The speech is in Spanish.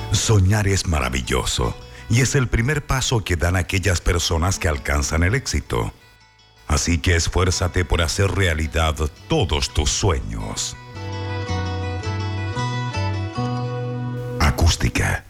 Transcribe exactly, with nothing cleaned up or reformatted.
Soñar es maravilloso y es el primer paso que dan aquellas personas que alcanzan el éxito. Así que esfuérzate por hacer realidad todos tus sueños. Acústica.